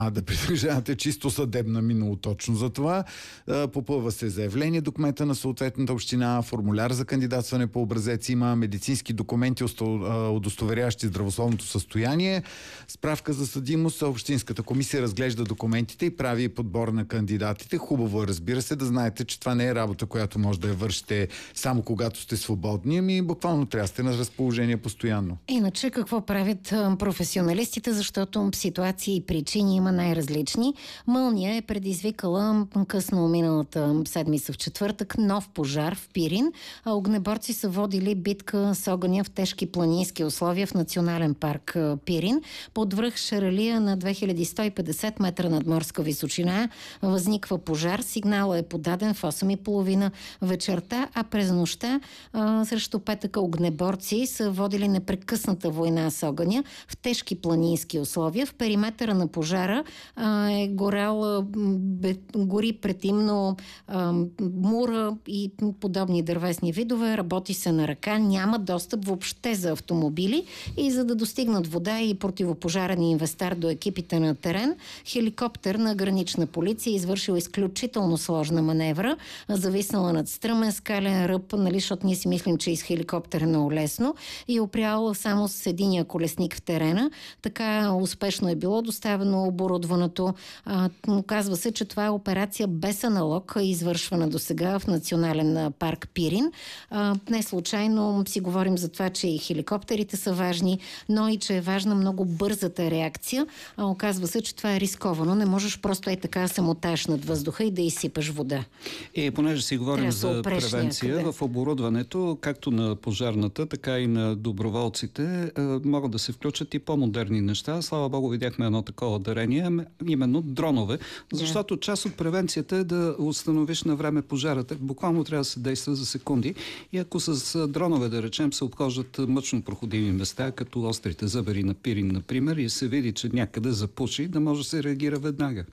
да притежавате чисто съдебна минало точно за това. Попълва се заявление, документа на съответната община, формуляр за кандидатстване по образец, има медицински документи, удостоверяващи здравословното състояние, справка за съдимост. Общинската комисия разглежда документите и прави подбор на кандидатите. Хубаво е, разбира се, да знаете, че това не е работа, която може да я вършите само когато сте свободни, ами буквално трябва да сте на разположение постоянно. Иначе какво правят професионалистите, защото ситуации и причини има най-различни. Мълния е предизвикала късно миналата седмица в четвъртък нов пожар в Пирин, а огнеборци са водили битка с огъня в тежки планински условия в национален парк Пирин. Под връх Шаралия на 2150 метра над морска височина възниква пожар. Сигналът е подаден в 8:30 вечерта, а през нощта срещу петъка огнеборци са водили непрекъсната война с огъня в тежки планински условия. В периметъра на пожара е гори предимно мура и подобни дървесни видове. Работи се на ръка, няма достъп въобще за автомобили и за да достигнат вода и противопожарен инвестар до екипите на терен, хеликоптер на гранична полиция извършил изключително сложна маневра, зависнала над стръмен скален ръб, нали, защото ние си мислим, че из хеликоптер е много лесно, и опрял само с единия колесник в терена. Така успешно е било доставено оборудването. Оказва се, че това е операция без аналог, извършвана до сега в национален парк Пирин. Не случайно си говорим за това, че и хеликоптерите са важни, но и че е важна много бързата реакция. Оказва се, че това е рисковано. Не можеш просто така се мотаеш над въздуха и да изсипаш вода. Понеже си говорим за превенция в оборудването, както на пожарната, така и на доброволците, могат да се включат и по-модерни неща. Слава Богу, видяхме едно такова дарение, именно дронове, защото част от превенцията е да установиш на време пожарата. Буквално трябва да се действа за секунди и ако с дронове, да речем, се обхождат мъчно проходими места, като острите зъбери на Пирин, например, и се види, че някъде запуши, да може да се реагира веднага.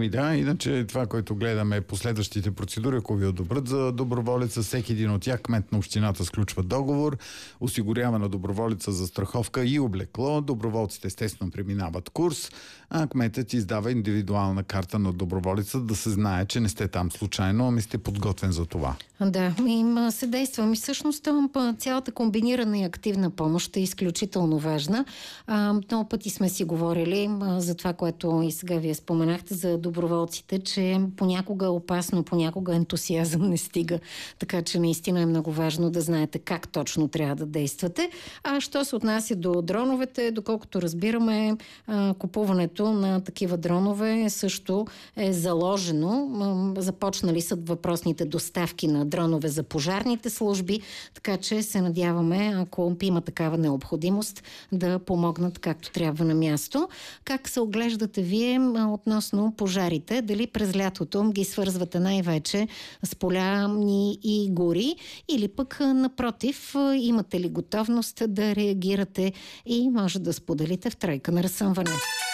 Иначе това, което гледаме е последващите процедури, ако ви одобрят за доброволеца, всеки един от тях, кмет на общината сключва договор, осигурява на доброволеца за страховка и облекло, доброволците естествено преминават курс, а кметът издава индивидуална карта на доброволеца, да се знае, че не сте там случайно, ами сте подготвен за това. Да, им се действа. Всъщност цялата комбинирана и активна помощ е изключително важна. Много пъти сме си говорили за това, което и сега вие споменахте за доброволците, че понякога е опасно, понякога ентусиазъм не стига. Така че наистина е много важно да знаете как точно трябва да действате. Що се отнася до дроновете, доколкото разбираме, купуването на такива дронове също е заложено. Започнали са въпросните доставки на дронове за пожарните служби, така че се надяваме, ако има такава необходимост, да помогнат както трябва на място. Как се оглеждате вие относно пожарите? Дали през лятото ги свързвате най-вече с поляни и гори, или пък напротив, имате ли готовност да реагирате и може да споделите в тройка на разсъмване?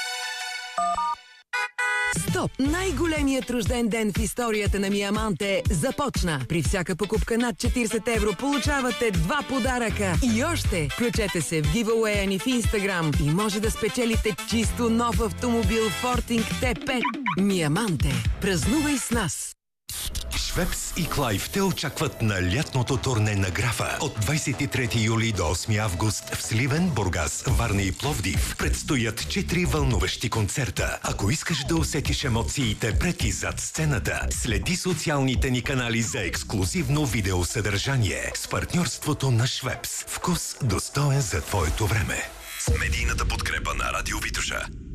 Стоп! Най-големият рожден ден в историята на Миаманте започна. При всяка покупка над 40 евро получавате 2 подаръка. И още! Включете се в гивауея ни в Инстаграм и може да спечелите чисто нов автомобил Forting T5. Миаманте. Празнувай с нас! Швепс и Клайв те очакват на лятното турне на Графа от 23 юли до 8 август в Сливен, Бургас, Варна и Пловдив. Предстоят 4 вълнуващи концерта. Ако искаш да усетиш емоциите пред и зад сцената, следи социалните ни канали за ексклузивно видеосъдържание с партньорството на Швепс. Вкус достоен за твоето време. С медийната подкрепа на Радио Витоша.